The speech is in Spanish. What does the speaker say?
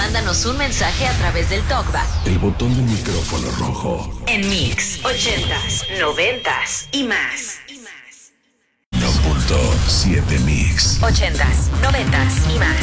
Mándanos un mensaje a través del TalkBack. El botón del micrófono rojo. En Mix 80s, 90s y más. 1.7 Mix. 80s, 90s y más.